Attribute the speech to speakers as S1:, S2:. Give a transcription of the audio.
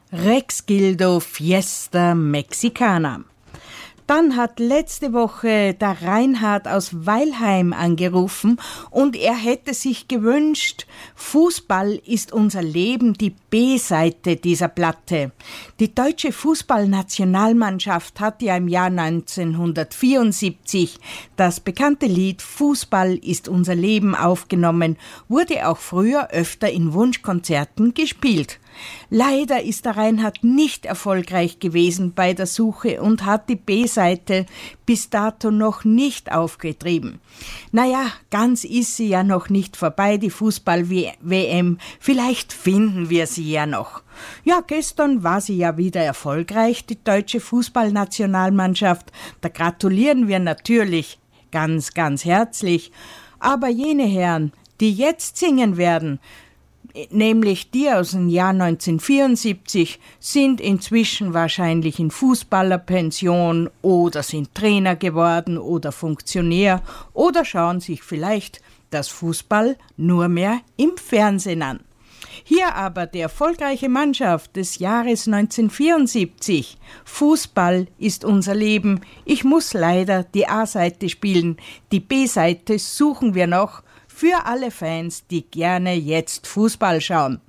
S1: Rex Gildo Fiesta Mexicana. Dann hat letzte Woche der Reinhard aus Weilheim angerufen und er hätte sich gewünscht, Fußball ist unser Leben, die B-Seite dieser Platte. Die deutsche Fußballnationalmannschaft hat ja im Jahr 1974 das bekannte Lied Fußball ist unser Leben aufgenommen, wurde auch früher öfter in Wunschkonzerten gespielt. Leider ist der Reinhard nicht erfolgreich gewesen bei der Suche und hat die B-Seite bis dato noch nicht aufgetrieben. Naja, ganz ist sie ja noch nicht vorbei, die Fußball-WM. Vielleicht finden wir sie ja noch. Ja, gestern war sie ja wieder erfolgreich, die deutsche Fußballnationalmannschaft. Da gratulieren wir natürlich ganz, ganz herzlich. Aber jene Herren, die jetzt singen werden, nämlich die aus dem Jahr 1974, sind inzwischen wahrscheinlich in Fußballerpension oder sind Trainer geworden oder Funktionär oder schauen sich vielleicht das Fußball nur mehr im Fernsehen an. Hier aber die erfolgreiche Mannschaft des Jahres 1974. Fußball ist unser Leben. Ich muss leider die A-Seite spielen. Die B-Seite suchen wir noch für alle Fans, die gerne jetzt Fußball schauen.